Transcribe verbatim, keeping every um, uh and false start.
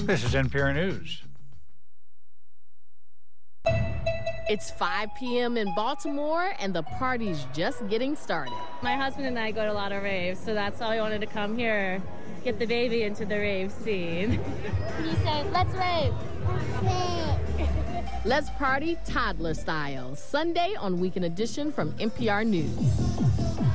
This is N P R News. It's five p.m. in Baltimore, and the party's just getting started. My husband and I go to a lot of raves, so that's why we wanted to come here, get the baby into the rave scene. He said, let's rave. Let's party toddler style, Sunday on Weekend Edition from N P R News.